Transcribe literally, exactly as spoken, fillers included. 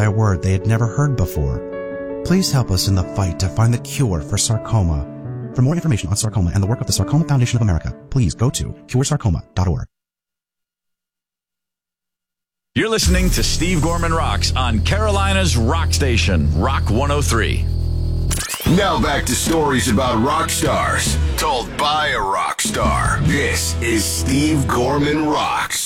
a word they had never heard before. Please help us in the fight to find the cure for sarcoma. For more information on sarcoma and the work of the Sarcoma Foundation of America, please go to cure sarcoma dot org. You're listening to Steve Gorman Rocks on Carolina's Rock Station, Rock one oh three. Now back to stories about rock stars, told by a rock star. This is Steve Gorman Rocks.